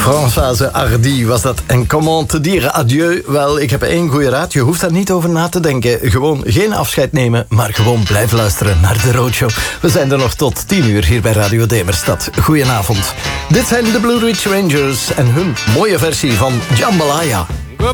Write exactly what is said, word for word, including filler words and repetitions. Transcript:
Françoise Hardy was dat. En comment te dire adieu? Wel, ik heb één goede raad. Je hoeft daar niet over na te denken. Gewoon geen afscheid nemen, maar gewoon blijven luisteren naar de Roadshow. We zijn er nog tot tien uur hier bij Radio Demerstad. Goedenavond. Dit zijn de Blue Ridge Rangers en hun mooie versie van Jambalaya.